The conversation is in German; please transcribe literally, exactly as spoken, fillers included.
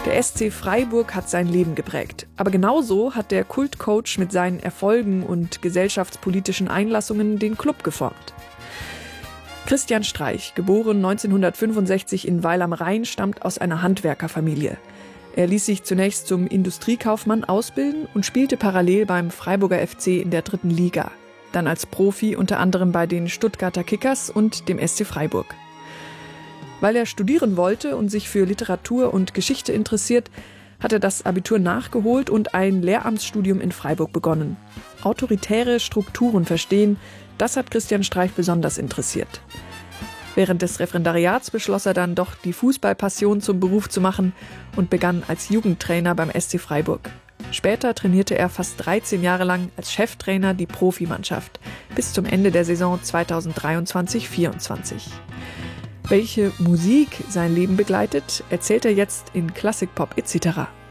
Der S C Freiburg hat sein Leben geprägt. Aber genauso hat der Kultcoach mit seinen Erfolgen und gesellschaftspolitischen Einlassungen den Club geformt. Christian Streich, geboren neunzehnhundertfünfundsechzig in Weil am Rhein, stammt aus einer Handwerkerfamilie. Er ließ sich zunächst zum Industriekaufmann ausbilden und spielte parallel beim Freiburger F C in der dritten Liga. Dann als Profi unter anderem bei den Stuttgarter Kickers und dem S C Freiburg. Weil er studieren wollte und sich für Literatur und Geschichte interessiert, hat er das Abitur nachgeholt und ein Lehramtsstudium in Freiburg begonnen. Autoritäre Strukturen verstehen, das hat Christian Streich besonders interessiert. Während des Referendariats beschloss er dann doch, die Fußballpassion zum Beruf zu machen und begann als Jugendtrainer beim S C Freiburg. Später trainierte er fast dreizehn Jahre lang als Cheftrainer die Profimannschaft bis zum Ende der Saison zweitausenddreiundzwanzig vierundzwanzig. Welche Musik sein Leben begleitet, erzählt er jetzt in Klassikpop et cetera.